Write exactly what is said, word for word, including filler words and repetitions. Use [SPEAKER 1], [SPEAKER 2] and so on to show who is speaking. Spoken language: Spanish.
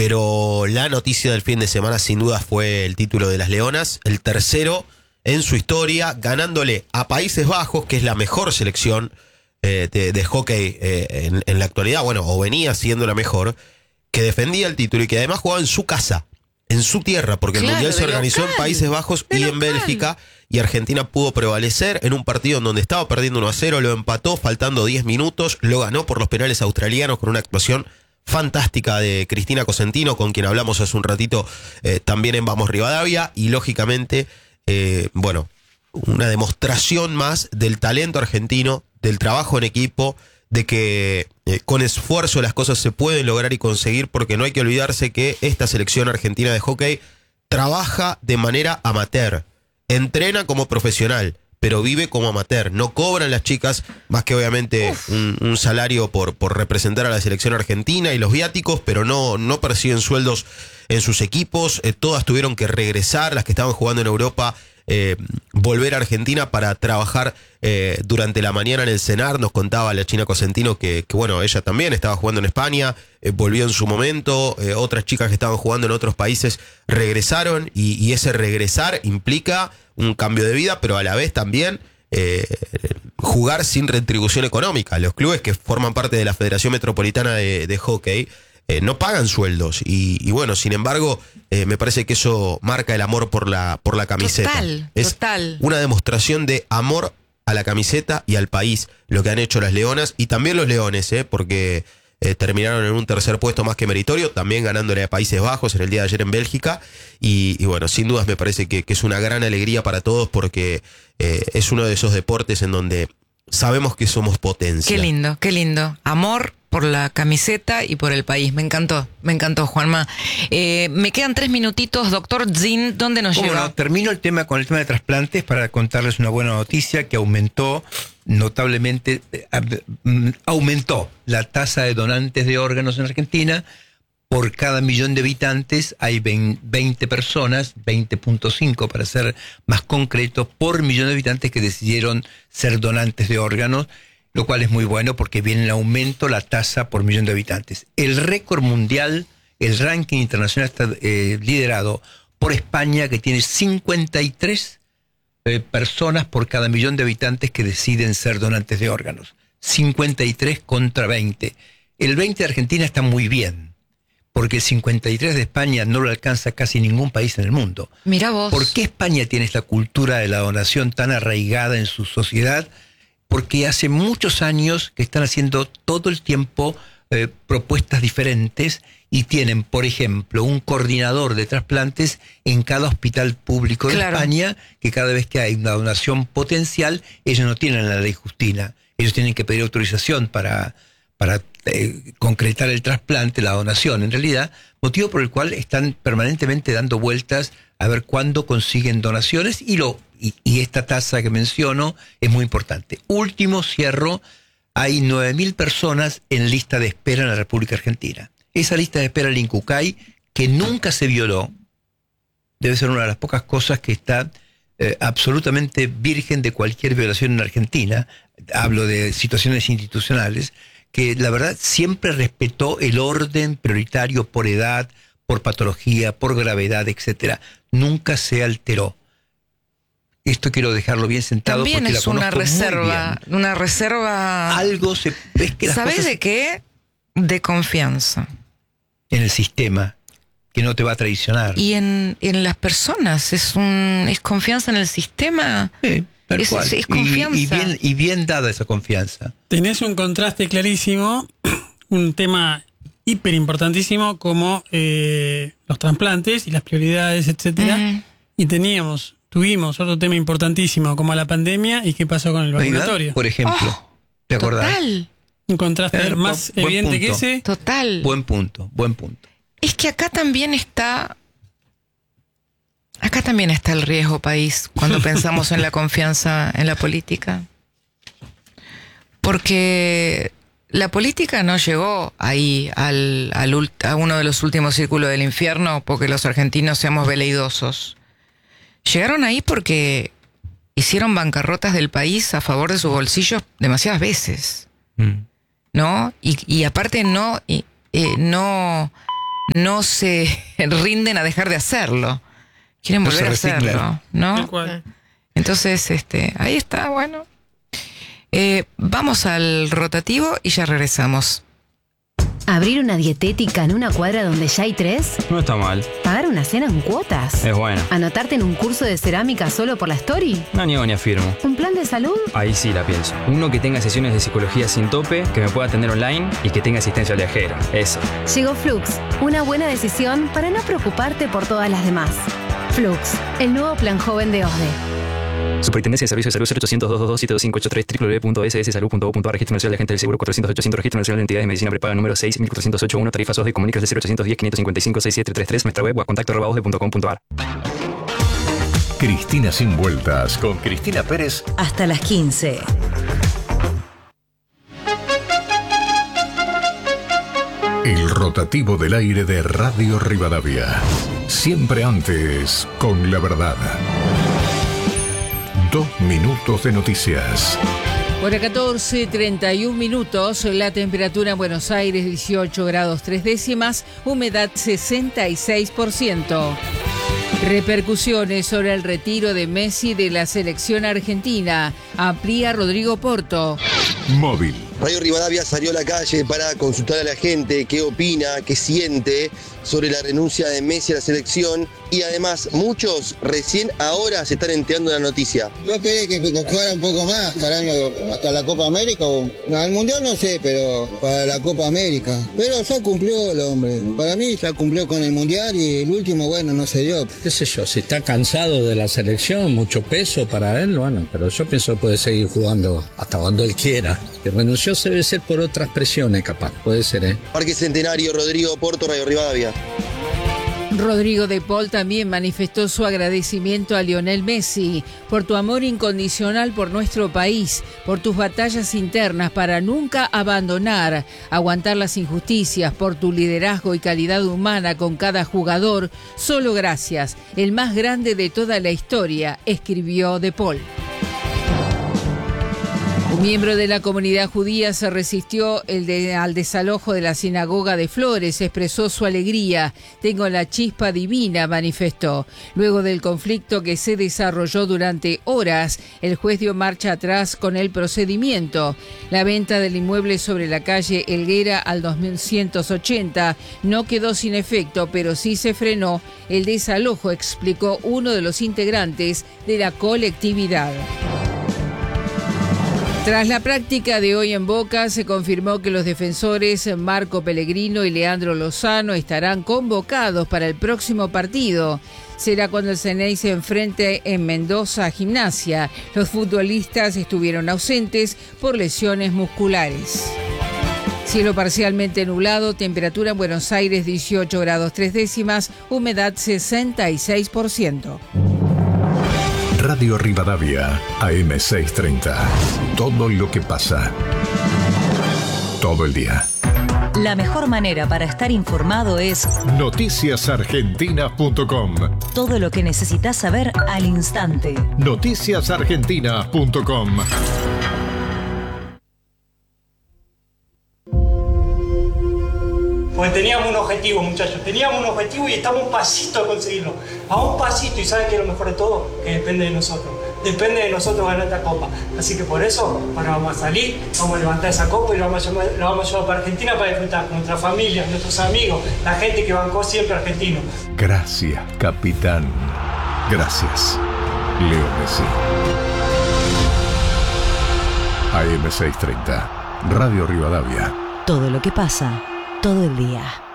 [SPEAKER 1] pero la noticia del fin de semana sin duda fue el título de las Leonas, el tercero en su historia, ganándole a Países Bajos, que es la mejor selección eh, de, de hockey eh, en, en la actualidad, bueno, o venía siendo la mejor, que defendía el título y que además jugaba en su casa, en su tierra, porque claro, el Mundial se organizó local, en Países Bajos y local. En Bélgica, y Argentina pudo prevalecer en un partido en donde estaba perdiendo uno a cero, lo empató faltando diez minutos, lo ganó por los penales australianos con una actuación fantástica de Cristina Cosentino, con quien hablamos hace un ratito eh, también en Vamos Rivadavia, y lógicamente, eh, bueno, una demostración más del talento argentino, del trabajo en equipo, de que eh, con esfuerzo las cosas se pueden lograr y conseguir, porque no hay que olvidarse que esta selección argentina de hockey trabaja de manera amateur, entrena como profesional, pero vive como amateur. No cobran las chicas más que obviamente un, un salario por, por representar a la selección argentina y los viáticos, pero no, no perciben sueldos en sus equipos. Eh, todas tuvieron que regresar, las que estaban jugando en Europa, eh, volver a Argentina para trabajar eh, durante la mañana en el CENAR. Nos contaba la China Cosentino que, que bueno, ella también estaba jugando en España, eh, volvió en su momento, eh, otras chicas que estaban jugando en otros países regresaron, y, y ese regresar implica un cambio de vida, pero a la vez también eh, jugar sin retribución económica. Los clubes que forman parte de la Federación Metropolitana de, de Hockey eh, no pagan sueldos, y, y bueno, sin embargo, eh, me parece que eso marca el amor por la, por la camiseta.
[SPEAKER 2] Total,
[SPEAKER 1] es
[SPEAKER 2] total.
[SPEAKER 1] Una demostración de amor a la camiseta y al país, lo que han hecho las Leonas y también los Leones, eh, porque Eh, terminaron en un tercer puesto más que meritorio, también ganándole a Países Bajos en el día de ayer en Bélgica, y, y bueno, sin dudas me parece que, que es una gran alegría para todos, porque eh, es uno de esos deportes en donde sabemos que somos potencia.
[SPEAKER 2] Qué lindo, qué lindo. Amor por la camiseta y por el país. Me encantó, me encantó, Juanma. Eh, me quedan tres minutitos, doctor Zin, ¿dónde nos lleva?
[SPEAKER 3] Bueno, termino el tema con el tema de trasplantes para contarles una buena noticia que aumentó notablemente, eh, aumentó la tasa de donantes de órganos en Argentina. Por cada millón de habitantes hay veinte personas, veinte punto cinco para ser más concreto, por millón de habitantes que decidieron ser donantes de órganos, lo cual es muy bueno porque viene en aumento la tasa por millón de habitantes. El récord mundial, el ranking internacional está eh, liderado por España, que tiene cincuenta y tres eh, personas por cada millón de habitantes que deciden ser donantes de órganos. cincuenta y tres contra veinte. El veinte de Argentina está muy bien, porque el cincuenta y tres de España no lo alcanza casi ningún país en el mundo.
[SPEAKER 2] Mira vos.
[SPEAKER 3] ¿Por qué España tiene esta cultura de la donación tan arraigada en su sociedad? Porque hace muchos años que están haciendo todo el tiempo eh, propuestas diferentes, y tienen, por ejemplo, un coordinador de trasplantes en cada hospital público de claro. España, que cada vez que hay una donación potencial, ellos no tienen la ley Justina. Ellos tienen que pedir autorización para, para eh, concretar el trasplante, la donación, en realidad, motivo por el cual están permanentemente dando vueltas a ver cuándo consiguen donaciones, y lo y, y esta tasa que menciono es muy importante. Último, cierro, hay nueve mil personas en lista de espera en la República Argentina. Esa lista de espera del INCUCAI, que nunca se violó, debe ser una de las pocas cosas que está eh, absolutamente virgen de cualquier violación en Argentina. Hablo de situaciones institucionales, que la verdad siempre respetó el orden prioritario por edad, por patología, por gravedad, etcétera. Nunca se alteró. Esto quiero dejarlo bien sentado.
[SPEAKER 2] También
[SPEAKER 3] porque
[SPEAKER 2] es
[SPEAKER 3] la
[SPEAKER 2] una reserva,
[SPEAKER 3] muy bien.
[SPEAKER 2] una reserva.
[SPEAKER 3] Algo se es que las
[SPEAKER 2] ¿Sabes
[SPEAKER 3] cosas
[SPEAKER 2] de qué? De confianza.
[SPEAKER 3] En el sistema, que no te va a traicionar.
[SPEAKER 2] Y en, en las personas, es un es confianza en el sistema.
[SPEAKER 3] Sí, tal
[SPEAKER 2] es,
[SPEAKER 3] cual.
[SPEAKER 2] Es, es confianza.
[SPEAKER 3] Y, y, bien, y bien dada esa confianza.
[SPEAKER 4] Tenés un contraste clarísimo, un tema hiper importantísimo como eh, los trasplantes y las prioridades, etcétera. Uh-huh. Y teníamos, tuvimos otro tema importantísimo como la pandemia y qué pasó con el vacunatorio.
[SPEAKER 3] Por ejemplo,
[SPEAKER 2] oh,
[SPEAKER 3] ¿te acordás?
[SPEAKER 2] Total.
[SPEAKER 4] Un contraste
[SPEAKER 3] Ver,
[SPEAKER 4] más
[SPEAKER 3] buen,
[SPEAKER 4] evidente
[SPEAKER 3] buen
[SPEAKER 4] que ese.
[SPEAKER 2] Total.
[SPEAKER 3] Buen punto, buen punto.
[SPEAKER 2] Es que acá también está, acá también está el riesgo, país, cuando pensamos en la confianza en la política. Porque la política no llegó ahí al, al, a uno de los últimos círculos del infierno porque los argentinos seamos veleidosos. Llegaron ahí porque hicieron bancarrotas del país a favor de sus bolsillos demasiadas veces. Mm. ¿No? Y, y aparte no, y, eh, no, no se rinden a dejar de hacerlo. Quieren
[SPEAKER 3] No
[SPEAKER 2] volver
[SPEAKER 3] se
[SPEAKER 2] a
[SPEAKER 3] resignan.
[SPEAKER 2] hacerlo, ¿no?
[SPEAKER 4] Tal cual.
[SPEAKER 2] Entonces, este, ahí está, bueno. Eh, vamos al rotativo y ya regresamos.
[SPEAKER 5] Abrir una dietética en una cuadra donde ya hay tres.
[SPEAKER 6] No está mal,
[SPEAKER 5] Pagar una cena en cuotas.
[SPEAKER 6] es bueno.
[SPEAKER 5] Anotarte en un curso de cerámica solo por la story.
[SPEAKER 6] No niego ni afirmo.
[SPEAKER 5] Un plan de salud.
[SPEAKER 6] Ahí sí la pienso. Uno que tenga sesiones de psicología sin tope, que me pueda atender online y que tenga asistencia viajera. Eso.
[SPEAKER 5] Llegó Flux, una buena decisión para no preocuparte por todas las demás. Flux, el nuevo plan joven de O S D E.
[SPEAKER 6] Superintendencia de Servicios de Salud cero ochocientos, doscientos veintidós, siete dos cinco ocho tres, doble u doble u doble u punto s s salud punto gov punto a r, Registro Nacional de Agentes del Seguro cuatrocientos ochocientos, Registro Nacional de Entidades de Medicina Prepaga número seis mil cuatrocientos ochenta y uno, tarifas O S D E, comunicas de cero ochocientos diez, quinientos cincuenta y cinco, sesenta y siete treinta y tres, nuestra web o a contacto arroba o s d e punto com punto a r.
[SPEAKER 7] Cristina sin vueltas con Cristina Pérez.
[SPEAKER 8] Hasta las quince.
[SPEAKER 7] El rotativo del aire de Radio Rivadavia. Siempre antes con la verdad. Dos minutos de noticias.
[SPEAKER 9] Bueno, catorce, treinta y un minutos, la temperatura en Buenos Aires dieciocho grados tres décimas, humedad sesenta y seis por ciento. Repercusiones sobre el retiro de Messi de la selección argentina, amplía Rodrigo Porto.
[SPEAKER 7] Móvil.
[SPEAKER 10] Radio Rivadavia salió a la calle para consultar a la gente qué opina, qué siente sobre la renuncia de Messi a la selección y además muchos recién ahora se están enterando de la noticia.
[SPEAKER 11] Yo esperé que jugara un poco más, para hasta la Copa América o no, al Mundial no sé, pero para la Copa América. Pero ya cumplió el hombre, para mí ya cumplió con el Mundial y el último, bueno, no se dio.
[SPEAKER 12] Qué sé yo, si está cansado de la selección, mucho peso para él, bueno, pero yo pienso que puede seguir jugando hasta cuando él quiera. Que renunció debe ser por otras presiones, capaz, puede ser, ¿eh?
[SPEAKER 10] Parque Centenario, Rodrigo Porto, Radio Rivadavia.
[SPEAKER 9] Rodrigo de Paul también manifestó su agradecimiento a Lionel Messi por tu amor incondicional por nuestro país, por tus batallas internas para nunca abandonar, aguantar las injusticias, por tu liderazgo y calidad humana con cada jugador. Solo gracias, el más grande de toda la historia, escribió de Paul. Un miembro de la comunidad judía se resistió el de, al desalojo de la sinagoga de Flores, expresó su alegría. Tengo la chispa divina, manifestó. Luego del conflicto que se desarrolló durante horas, el juez dio marcha atrás con el procedimiento. La venta del inmueble sobre la calle Helguera al dos mil ciento ochenta no quedó sin efecto, pero sí se frenó el desalojo, explicó uno de los integrantes de la colectividad. Tras la práctica de hoy en Boca, se confirmó que los defensores Marco Pellegrino y Leandro Lozano estarán convocados para el próximo partido. Será cuando el Ceney se enfrente en Mendoza a Gimnasia. Los futbolistas estuvieron ausentes por lesiones musculares. Cielo parcialmente nublado, temperatura en Buenos Aires dieciocho grados tres décimas, humedad sesenta y seis por ciento.
[SPEAKER 7] Radio Rivadavia, A M seiscientos treinta. Todo lo que pasa. Todo el día.
[SPEAKER 8] La mejor manera para estar informado es
[SPEAKER 7] noticias argentinas punto com.
[SPEAKER 8] todo lo que necesitas saber al instante.
[SPEAKER 7] noticias argentinas punto com.
[SPEAKER 4] Porque teníamos un objetivo, muchachos, teníamos un objetivo y estamos a un pasito de conseguirlo. A un pasito, y ¿saben qué es lo mejor de todo? Que depende de nosotros. Depende de nosotros ganar esta copa. Así que por eso, ahora vamos a salir, vamos a levantar esa copa y la vamos a llevar, la vamos a llevar para Argentina para disfrutar con nuestra familia, nuestros amigos, la gente que bancó siempre argentino.
[SPEAKER 7] Gracias, capitán. Gracias, Leo Messi. A M seiscientos treinta, Radio Rivadavia.
[SPEAKER 8] Todo lo que pasa, todo el día.